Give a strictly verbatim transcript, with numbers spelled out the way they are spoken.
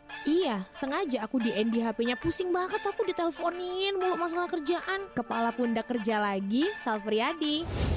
Iya, sengaja aku di-end di H P-nya. Pusing banget aku diteleponin mulu masalah kerjaan. Kepala pundak kerja lagi, Salfriadi.